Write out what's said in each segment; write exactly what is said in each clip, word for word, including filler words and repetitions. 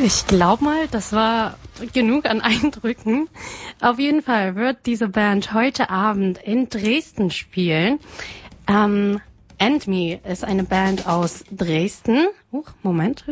Ich glaube mal, das war genug an Eindrücken. Auf jeden Fall wird diese Band heute Abend in Dresden spielen. Ähm, And Me ist eine Band aus Dresden. Uh, Moment.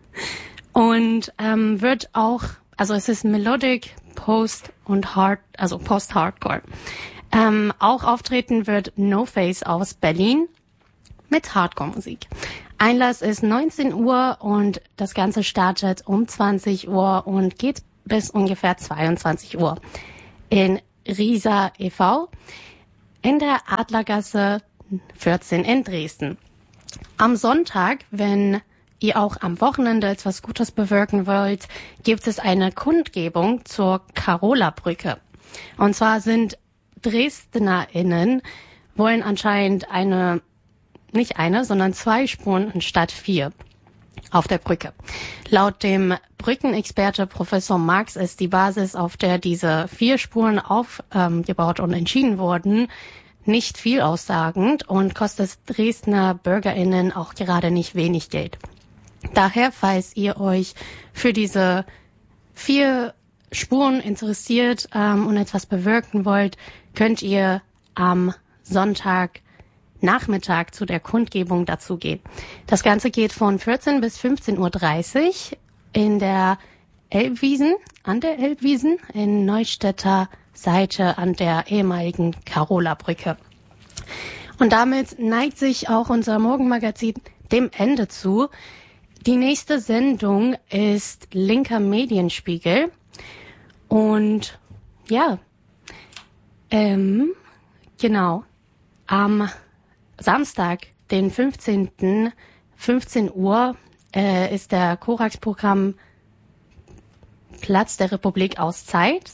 Und ähm, wird auch, also es ist Melodic, Post und Hard, also Post-Hardcore. Ähm, auch auftreten wird No Face aus Berlin mit Hardcore-Musik. Einlass ist neunzehn Uhr und das Ganze startet um zwanzig Uhr und geht bis ungefähr zweiundzwanzig Uhr in Riesa e V in der Adlergasse vierzehn in Dresden. Am Sonntag, wenn ihr auch am Wochenende etwas Gutes bewirken wollt, gibt es eine Kundgebung zur Karola-Brücke. Und zwar sind DresdnerInnen wollen anscheinend eine nicht eine, sondern zwei Spuren anstatt vier auf der Brücke. Laut dem Brückenexperte Professor Marx ist die Basis, auf der diese vier Spuren aufgebaut ähm, und entschieden wurden, nicht viel aussagend und kostet Dresdner BürgerInnen auch gerade nicht wenig Geld. Daher, falls ihr euch für diese vier Spuren interessiert ähm, und etwas bewirken wollt, könnt ihr am Sonntag Nachmittag zu der Kundgebung dazu gehen. Das Ganze geht von vierzehn bis fünfzehn Uhr dreißig in der Elbwiesen, an der Elbwiesen in Neustädter Seite an der ehemaligen Karola-Brücke. Und damit neigt sich auch unser Morgenmagazin dem Ende zu. Die nächste Sendung ist Linker Medienspiegel. Und ja, ähm, genau, am Samstag, den fünfzehnten fünfzehn Uhr, äh, ist der Korax-Programm Platz der Republik aus Zeit.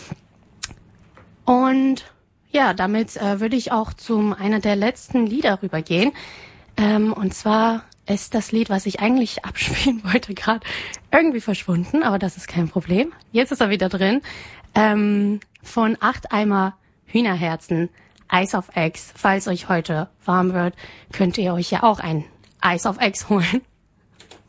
Und ja, damit äh, würde ich auch zum einer der letzten Lieder rübergehen. Ähm, und zwar ist das Lied, was ich eigentlich abspielen wollte, gerade irgendwie verschwunden, aber das ist kein Problem. Jetzt ist er wieder drin. Ähm, von acht Eimer Hühnerherzen. Ice of Eggs. Falls euch heute warm wird, könnt ihr euch ja auch ein Ice of Eggs holen.